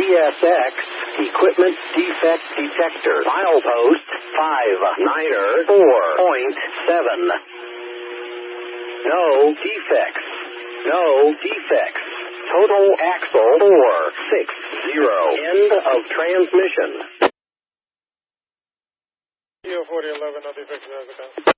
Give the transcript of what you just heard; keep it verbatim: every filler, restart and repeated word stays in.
S X, equipment defect detector. Milepost five niner four point seven. No defects. No defects. Total axle four six zero. End of transmission. forty eleven, no defects.